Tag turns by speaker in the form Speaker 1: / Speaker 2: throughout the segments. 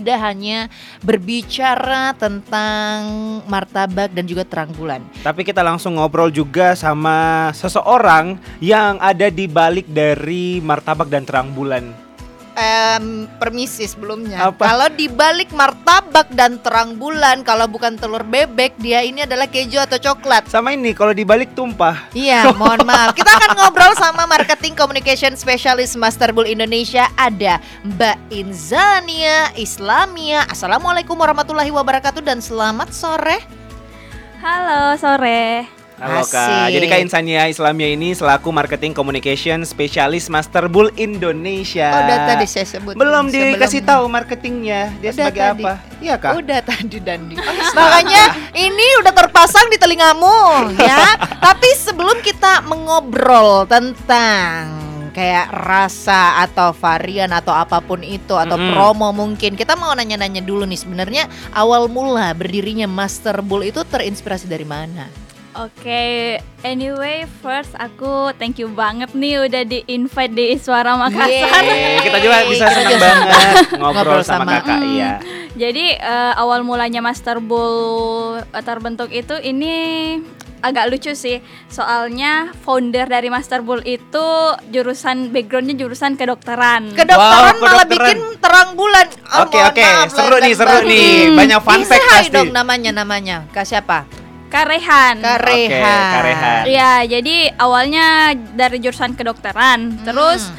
Speaker 1: tidak hanya berbicara tentang martabak dan juga terang bulan.
Speaker 2: Tapi kita langsung ngobrol juga sama seseorang yang ada di balik dari martabak dan terang bulan.
Speaker 1: Permisi sebelumnya.
Speaker 2: Apa?
Speaker 1: Kalau di balik martabak dan terang bulan, kalau bukan telur bebek, dia ini adalah keju atau coklat.
Speaker 2: Sama ini kalau di balik tumpah.
Speaker 1: Iya, mohon maaf. Kita akan ngobrol sama Marketing Communication Specialist Master Bull Indonesia. Ada Mbak Inzania Islamia. Assalamualaikum warahmatullahi wabarakatuh dan selamat sore.
Speaker 3: Halo, sore.
Speaker 2: Halo
Speaker 1: Asik.
Speaker 2: Kak, jadi Kak Inzania Islamia ini selaku Marketing Communication Specialist Master Bull Indonesia.
Speaker 1: Oh, udah tadi saya sebut.
Speaker 2: Belum dikasih tahu marketingnya. Dia
Speaker 1: Udah
Speaker 2: sebagai
Speaker 1: tadi.
Speaker 2: apa? Iya Kak?
Speaker 1: Udah tadi Dandi. Makanya ini udah terpasang di telingamu ya. Tapi sebelum kita mengobrol tentang kayak rasa atau varian atau apapun itu atau promo mungkin, kita mau nanya-nanya dulu nih, sebenarnya awal mula berdirinya Master Bull itu terinspirasi dari mana?
Speaker 3: Oke, anyway, first aku thank you banget nih udah di-invite di Suara Makassar.
Speaker 2: Kita juga bisa
Speaker 1: Kita
Speaker 2: senang
Speaker 1: juga
Speaker 2: banget ngobrol
Speaker 1: ngobrol
Speaker 2: sama
Speaker 1: sama-
Speaker 2: Kakak. Iya.
Speaker 3: Jadi awal mulanya Master Bull terbentuk itu ini agak lucu sih. Soalnya founder dari Master Bull itu backgroundnya jurusan kedokteran.
Speaker 1: Kedokteran
Speaker 2: Wow,
Speaker 1: malah
Speaker 2: kedokteran.
Speaker 1: bikin terang bulan.
Speaker 2: Oke,
Speaker 1: mohon
Speaker 2: oke.
Speaker 1: maaf,
Speaker 2: Seru
Speaker 1: lahir
Speaker 2: nih,
Speaker 1: dan
Speaker 2: seru
Speaker 1: batin.
Speaker 2: nih. Banyak fun fact
Speaker 1: Say
Speaker 2: pasti.
Speaker 1: dong namanya. Kak siapa?
Speaker 3: Karehan.
Speaker 2: Oke, Karehan.
Speaker 3: Iya, jadi awalnya dari jurusan kedokteran, terus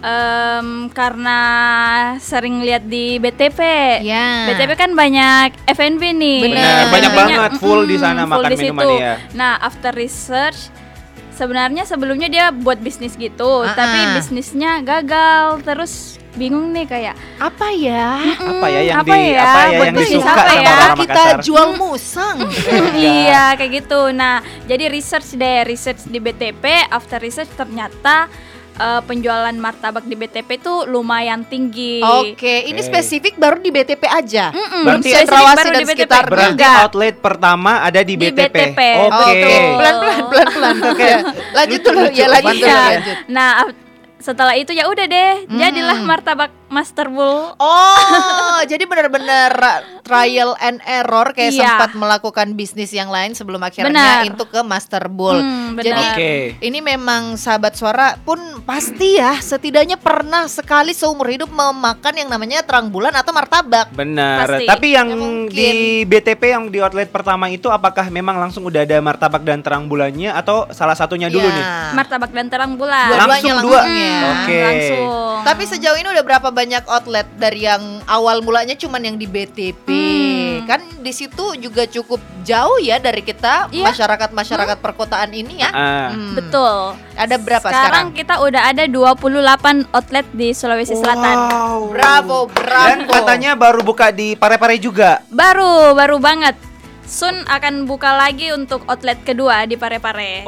Speaker 3: karena sering lihat di BTP,
Speaker 1: Ya.
Speaker 3: BTP kan banyak F&B nih.
Speaker 1: Benar,
Speaker 2: banyak
Speaker 3: F&B-nya,
Speaker 2: banget, full di sana
Speaker 3: full
Speaker 2: makan
Speaker 3: di situ.
Speaker 2: minumannya.
Speaker 3: Nah, after research, sebenarnya sebelumnya dia buat bisnis gitu, tapi bisnisnya gagal, terus bingung nih kayak
Speaker 1: Apa ya?
Speaker 2: Apa ya yang
Speaker 3: Apa ya? Buat
Speaker 2: yang
Speaker 3: bisnis
Speaker 2: disuka
Speaker 3: apa
Speaker 2: sama
Speaker 3: ya?
Speaker 2: orang
Speaker 1: Kita
Speaker 2: Makassar?
Speaker 1: jual musang.
Speaker 3: Iya kayak gitu. Nah jadi research di BTP. After research ternyata penjualan martabak di BTP itu lumayan tinggi.
Speaker 1: Oke, ini spesifik baru di BTP aja. Belum
Speaker 2: Berarti
Speaker 1: cendrawasih
Speaker 3: baru
Speaker 1: dan
Speaker 3: di BTP.
Speaker 1: sekitarnya.
Speaker 2: Berarti
Speaker 3: Enggak.
Speaker 2: outlet pertama ada di
Speaker 3: Di
Speaker 2: BTP.
Speaker 3: BTP.
Speaker 2: Oke.
Speaker 1: Oke, pelan-pelan. Oke, lanjut dulu. Ya lanjut.
Speaker 3: Iya. Nah setelah itu ya udah deh, jadilah martabak Master Bull.
Speaker 1: Oh, jadi benar-benar trial and error kayak
Speaker 3: Iya.
Speaker 1: sempat melakukan bisnis yang lain sebelum akhirnya
Speaker 3: Benar.
Speaker 1: itu ke Master Bull.
Speaker 3: Benar.
Speaker 1: Jadi
Speaker 2: Oke.
Speaker 1: ini memang sahabat suara pun pasti ya setidaknya pernah sekali seumur hidup memakan yang namanya terang bulan atau martabak.
Speaker 2: Benar.
Speaker 3: Pasti.
Speaker 2: Tapi yang
Speaker 1: Ya, mungkin.
Speaker 2: di BTP yang di outlet pertama itu apakah memang langsung udah ada martabak dan terang bulannya atau salah satunya dulu
Speaker 1: Ya.
Speaker 2: nih?
Speaker 3: Martabak dan terang bulan.
Speaker 1: Dua-duanya
Speaker 2: Langsung dua.
Speaker 1: langsung ya.
Speaker 2: Oke.
Speaker 3: Langsung.
Speaker 1: Tapi sejauh ini udah berapa banyak outlet dari yang awal mulanya cuman yang di BTP? Kan di situ juga cukup jauh ya dari kita
Speaker 3: Iya.
Speaker 1: masyarakat perkotaan ini ya.
Speaker 3: Betul.
Speaker 1: Ada berapa sekarang?
Speaker 3: Kita udah ada 28 outlet di Sulawesi Selatan.
Speaker 2: Wow.
Speaker 1: Bravo.
Speaker 2: Dan katanya baru buka di Parepare juga.
Speaker 3: Baru banget. Soon akan buka lagi untuk outlet kedua di Parepare.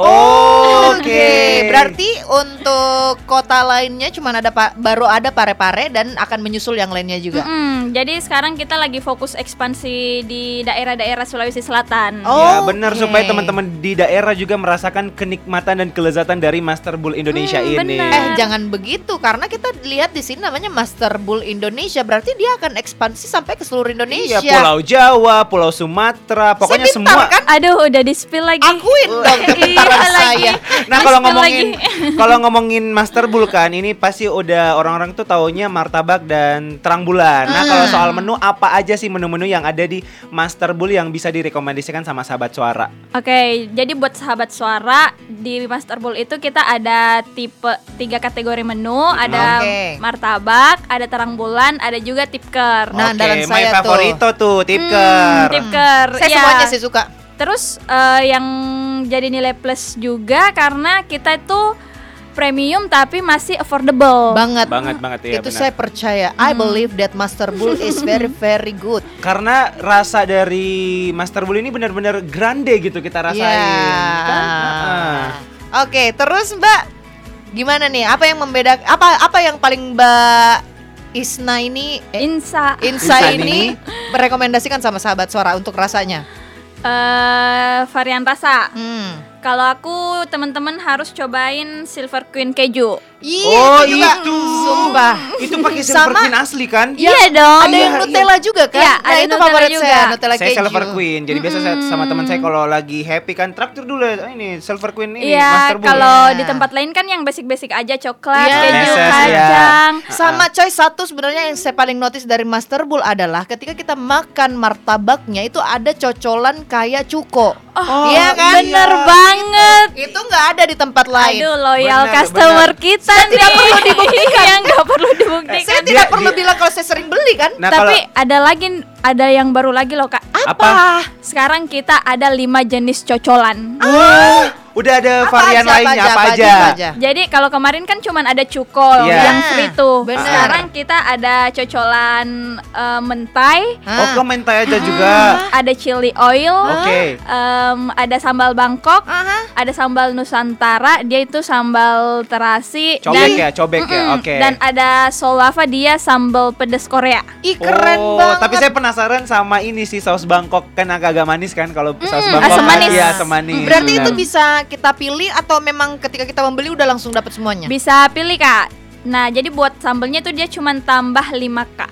Speaker 1: Oke. Berarti untuk kota lainnya cuman ada baru ada Parepare dan akan menyusul yang lainnya juga.
Speaker 3: Jadi sekarang kita lagi fokus ekspansi di daerah-daerah Sulawesi Selatan.
Speaker 2: Ya
Speaker 1: Oke.
Speaker 2: benar, supaya teman-teman di daerah juga merasakan kenikmatan dan kelezatan dari Master Bull Indonesia ini.
Speaker 3: benar.
Speaker 1: Jangan begitu karena kita lihat di sini namanya Master Bull Indonesia, berarti dia akan ekspansi sampai ke seluruh Indonesia.
Speaker 2: Iya, Pulau Jawa, Pulau Sumatera, pokoknya
Speaker 1: Sepintar,
Speaker 2: semua.
Speaker 1: kan?
Speaker 3: Aduh, udah di-spill lagi.
Speaker 1: Akuin dong kepintaran
Speaker 3: Iya, lagi.
Speaker 1: saya.
Speaker 2: Nah,
Speaker 3: Di-spill
Speaker 2: kalau ngomongin Master Bull kan, ini pasti udah orang-orang tuh taunya martabak dan terang bulan. Nah, kalau soal menu, apa aja sih menu-menu yang ada di Master Bull yang bisa direkomendasikan sama sahabat suara?
Speaker 3: Oke, jadi buat sahabat suara di Master Bull itu kita ada 3 kategori menu, ada
Speaker 1: Oke.
Speaker 3: martabak, ada terang bulan, ada juga tipker.
Speaker 1: Nah, andalan
Speaker 2: Oke, my
Speaker 1: saya tuh.
Speaker 2: favorito tuh, tipker.
Speaker 3: Tipker.
Speaker 1: Saya
Speaker 3: iya.
Speaker 1: semuanya sih suka.
Speaker 3: Terus yang jadi nilai plus juga karena kita itu premium tapi masih affordable.
Speaker 1: Banget.
Speaker 2: Banget ya.
Speaker 1: Itu
Speaker 2: benar.
Speaker 1: saya percaya. I believe that Master Bull is very very good.
Speaker 2: Karena rasa dari Master Bull ini benar-benar grande gitu kita rasain.
Speaker 1: Ya.
Speaker 2: Kan?
Speaker 1: Oke, terus Mbak, gimana nih? Apa yang membedakan? Apa yang paling Mbak Isna ini
Speaker 3: Insa
Speaker 1: Insa
Speaker 2: Insan
Speaker 1: ini merekomendasikan sama sahabat suara untuk rasanya?
Speaker 3: varian rasa.
Speaker 1: Hmm.
Speaker 3: Kalau aku teman-teman harus cobain Silver Queen keju.
Speaker 2: Oh,
Speaker 1: juga.
Speaker 2: itu.
Speaker 1: Sumpah.
Speaker 2: Itu pakai silver
Speaker 1: Sama-
Speaker 2: queen asli kan?
Speaker 3: Iya dong.
Speaker 1: Ada yang Nutella juga kan?
Speaker 3: Iya,
Speaker 1: Nah
Speaker 3: ada
Speaker 1: itu
Speaker 3: Nutella
Speaker 1: favorit
Speaker 3: juga.
Speaker 1: saya, Nutella
Speaker 2: Saya
Speaker 1: keju.
Speaker 2: silver queen. Jadi biasa saya sama teman saya kalau lagi happy kan traktir dulu ini silver queen ini
Speaker 3: Iya,
Speaker 2: Master Bull.
Speaker 3: kalau
Speaker 1: Iya.
Speaker 3: di tempat lain kan yang basic-basic aja, coklat,
Speaker 1: Iya.
Speaker 3: keju,
Speaker 2: Meses,
Speaker 3: kacang.
Speaker 1: Sama coy, satu sebenarnya yang saya paling notice dari Master Bull adalah ketika kita makan martabaknya itu ada cocolan kayak cuko.
Speaker 2: Oh,
Speaker 1: iya kan?
Speaker 3: Bener banget.
Speaker 1: Itu nggak ada di tempat lain.
Speaker 3: Aduh, loyal
Speaker 2: Benar,
Speaker 3: customer kita nih.
Speaker 1: tidak perlu dibuktikan.
Speaker 3: Yang nggak perlu dibuktikan.
Speaker 1: Saya
Speaker 2: Dia-
Speaker 1: tidak perlu
Speaker 2: dia-
Speaker 1: bilang kalau saya sering beli kan.
Speaker 2: Nah,
Speaker 3: Tapi ada yang baru lagi loh, Kak.
Speaker 2: apa?
Speaker 3: Sekarang kita ada 5 jenis cocolan.
Speaker 2: Udah ada
Speaker 1: Apa
Speaker 2: varian
Speaker 1: aja,
Speaker 2: lainnya apa aja?
Speaker 3: Jadi kalau kemarin kan cuman ada cuko
Speaker 2: Iya.
Speaker 3: yang free tuh.
Speaker 1: Bener.
Speaker 3: Sekarang kita ada cocolan mentai,
Speaker 2: Oh, komentar aja juga.
Speaker 3: ada chili oil,
Speaker 2: Oke.
Speaker 3: ada sambal Bangkok,
Speaker 1: Aha.
Speaker 3: ada sambal Nusantara, dia itu sambal terasi
Speaker 2: Cobek ya, cobek ya.
Speaker 3: Mm-mm.
Speaker 2: Oke.
Speaker 3: Dan ada solava, dia sambal pedas Korea.
Speaker 1: Ih keren banget.
Speaker 2: Tapi saya penasaran sama ini sih saus Bangkok kan agak manis kan kalau saus Bangkok.
Speaker 3: asam
Speaker 2: kan
Speaker 3: manis.
Speaker 2: Iya, asam manis.
Speaker 1: Berarti itu
Speaker 2: benar.
Speaker 1: bisa kita pilih atau memang ketika kita membeli udah langsung dapat semuanya?
Speaker 3: Bisa pilih, Kak. Nah, jadi buat sambelnya tuh dia cuma tambah 5K.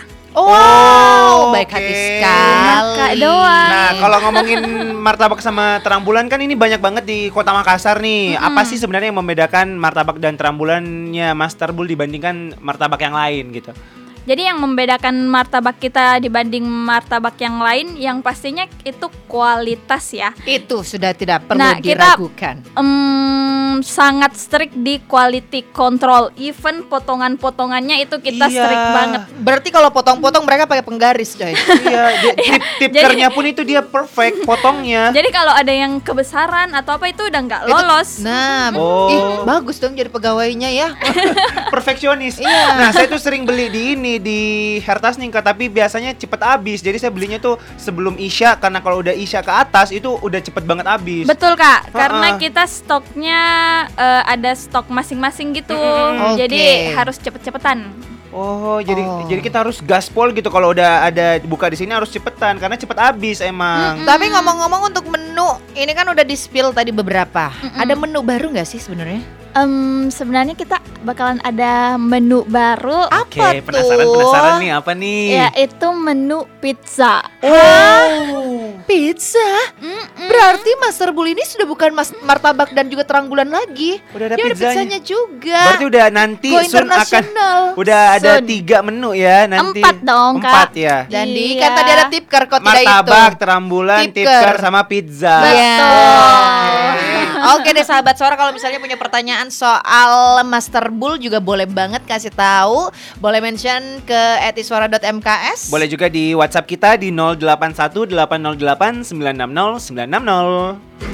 Speaker 1: Oh, baik
Speaker 2: oke.
Speaker 1: hati sekali.
Speaker 3: Kak doang.
Speaker 2: Nah, kalau ngomongin martabak sama terang bulan kan ini banyak banget di Kota Makassar nih. Apa sih sebenarnya yang membedakan martabak dan terang bulannya Master Bull dibandingkan martabak yang lain gitu?
Speaker 3: Jadi yang membedakan martabak kita dibanding martabak yang lain, yang pastinya itu kualitas ya.
Speaker 1: Itu sudah tidak perlu
Speaker 3: Nah, kita-
Speaker 1: diragukan.
Speaker 3: Sangat strict di quality control. Even potongan-potongannya itu kita
Speaker 2: Iya.
Speaker 3: strict banget.
Speaker 1: Berarti kalau potong-potong mereka pakai penggaris, coy.
Speaker 2: Iya, tip-kernya pun itu dia perfect potongnya.
Speaker 3: Jadi kalau ada yang kebesaran atau apa itu udah nggak
Speaker 1: Itu-
Speaker 3: lolos.
Speaker 1: Nah,
Speaker 2: Oh.
Speaker 1: ih, bagus dong jadi pegawainya ya.
Speaker 2: Perfeksionis.
Speaker 1: Iya.
Speaker 2: Nah, saya tuh sering beli di Hertasning, tapi biasanya cepet habis. Jadi saya belinya tuh sebelum Isya karena kalau udah Isya ke atas itu udah cepet banget habis.
Speaker 3: Betul, Kak, karena
Speaker 2: Ha-ha.
Speaker 3: kita stoknya ada stok masing-masing gitu.
Speaker 1: Mm-mm.
Speaker 3: Jadi
Speaker 1: Oke.
Speaker 3: harus cepet-cepetan.
Speaker 2: Oh, jadi
Speaker 1: Oh.
Speaker 2: jadi kita harus gaspol gitu kalau udah ada buka di sini harus cepetan karena cepet habis emang.
Speaker 1: Tapi ngomong-ngomong untuk menu, ini kan udah di-spill tadi beberapa. Ada menu baru nggak sih sebenarnya?
Speaker 3: Sebenarnya kita bakalan ada menu baru,
Speaker 2: Oke,
Speaker 1: Apa
Speaker 2: penasaran nih apa nih?
Speaker 3: yaitu menu pizza.
Speaker 1: Oh, pizza. Berarti Master Bull ini sudah bukan martabak dan juga terang bulan lagi.
Speaker 2: Udah ada
Speaker 1: Dia ada
Speaker 2: pizzanya.
Speaker 1: pizzanya juga.
Speaker 2: Berarti udah nanti
Speaker 1: Go
Speaker 2: Sun akan
Speaker 1: internasional.
Speaker 2: udah ada
Speaker 3: Sun.
Speaker 2: 3 menu ya nanti.
Speaker 3: 4 dong, Kak.
Speaker 2: 4 ya.
Speaker 1: Dan di
Speaker 3: Iya.
Speaker 1: kan tadi ada tipker kok tidak itu.
Speaker 2: Martabak, terang bulan,
Speaker 1: Tipker.
Speaker 2: tipker sama pizza.
Speaker 1: Iya.
Speaker 3: Betul.
Speaker 1: Oke deh sahabat suara, kalau misalnya punya pertanyaan soal Master Bull juga boleh banget kasih tahu. Boleh mention ke @iswara.mks.
Speaker 2: Boleh juga di WhatsApp kita di 081 808 960 960.